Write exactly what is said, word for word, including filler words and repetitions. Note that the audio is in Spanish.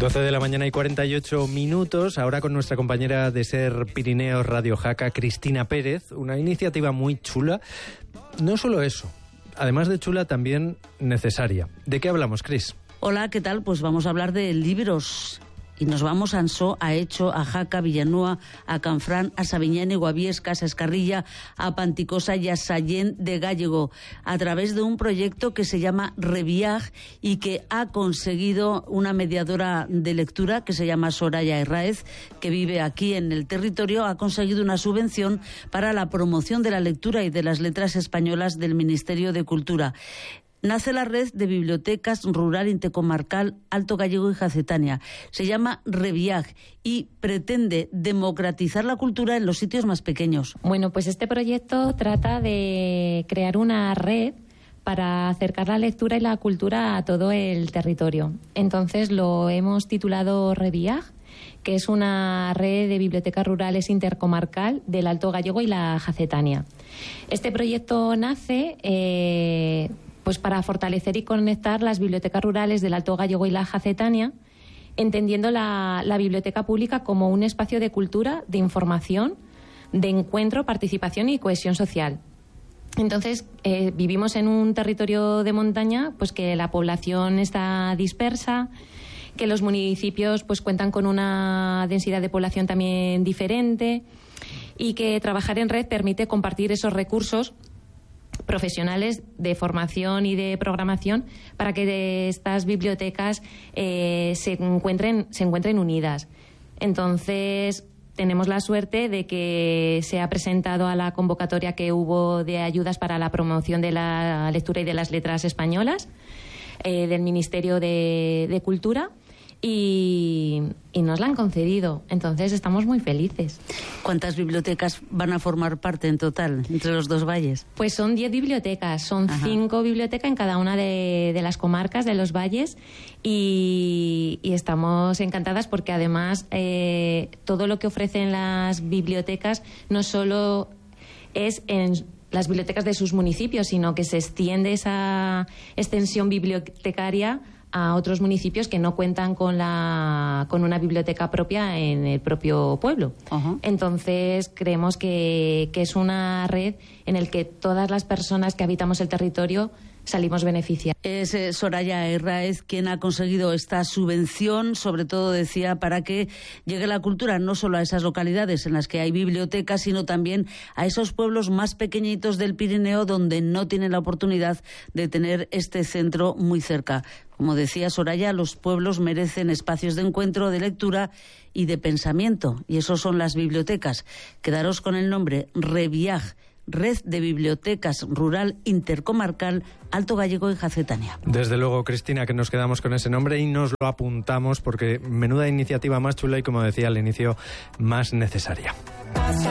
doce de la mañana y cuarenta y ocho minutos, ahora con nuestra compañera de Ser Pirineos Radio Jaca, Cristina Pérez, una iniciativa muy chula. No solo eso, además de chula, también necesaria. ¿De qué hablamos, Cris? Hola, ¿qué tal? Pues vamos a hablar de libros. Y nos vamos a Ansó, a Echo, a Jaca, Villanueva, a Canfrán, a Sabiñán, Guaviescas, a Escarrilla, a Panticosa y a Sallén de Gállego, a través de un proyecto que se llama Reviaj y que ha conseguido una mediadora de lectura que se llama Soraya Herráez, que vive aquí en el territorio, ha conseguido una subvención para la promoción de la lectura y de las letras españolas del Ministerio de Cultura. Nace la red de bibliotecas rural intercomarcal Alto Gállego y Jacetania. Se llama Reviaj y pretende democratizar la cultura en los sitios más pequeños. Bueno, pues este proyecto trata de crear una red para acercar la lectura y la cultura a todo el territorio. Entonces lo hemos titulado Reviaj, que es una red de bibliotecas rurales intercomarcal del Alto Gállego y la Jacetania. Este proyecto nace Eh, pues para fortalecer y conectar las bibliotecas rurales del Alto Gállego y la Jacetania, entendiendo la, la biblioteca pública como un espacio de cultura, de información, de encuentro, participación y cohesión social. Entonces, eh, vivimos en un territorio de montaña, pues que la población está dispersa, que los municipios pues cuentan con una densidad de población también diferente y que trabajar en red permite compartir esos recursos profesionales de formación y de programación para que estas bibliotecas eh, se encuentren se encuentren unidas. Entonces tenemos la suerte de que se ha presentado a la convocatoria que hubo de ayudas para la promoción de la lectura y de las letras españolas eh, del Ministerio de, de Cultura y, y nos la han concedido. Entonces estamos muy felices. ¿Cuántas bibliotecas van a formar parte en total entre los dos valles? Pues son diez bibliotecas, son Ajá. cinco bibliotecas en cada una de, de las comarcas de los valles y, y estamos encantadas porque además eh, todo lo que ofrecen las bibliotecas no solo es en las bibliotecas de sus municipios, sino que se extiende esa extensión bibliotecaria a otros municipios que no cuentan con la con una biblioteca propia en el propio pueblo. Uh-huh. Entonces creemos que, que es una red en la que todas las personas que habitamos el territorio salimos beneficiados. Es eh, Soraya Herráez quien ha conseguido esta subvención, sobre todo, decía, para que llegue la cultura no solo a esas localidades en las que hay bibliotecas, sino también a esos pueblos más pequeñitos del Pirineo donde no tienen la oportunidad de tener este centro muy cerca. Como decía Soraya, los pueblos merecen espacios de encuentro, de lectura y de pensamiento, y esos son las bibliotecas. Quedaros con el nombre Reviaj, Red de Bibliotecas Rural Intercomarcal Alto Gállego y Jacetania. Desde luego, Cristina, que nos quedamos con ese nombre y nos lo apuntamos porque menuda iniciativa más chula y, como decía al inicio, más necesaria.